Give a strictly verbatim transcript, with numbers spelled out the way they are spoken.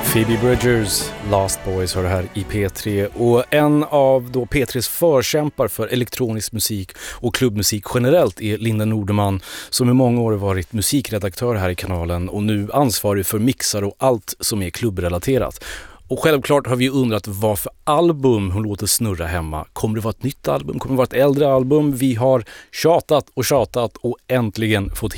Phoebe Bridgers, Last Boys har det här i P tre, och en av då P tres förkämpar för elektronisk musik och klubbmusik generellt är Linda Nordeman, som i många år varit musikredaktör här i kanalen och nu ansvarig för mixar och allt som är klubbrelaterat. Och självklart har vi undrat vad för album hon låter snurra hemma. Kommer det vara ett nytt album? Kommer det vara ett äldre album? Vi har tjatat och tjatat och äntligen fått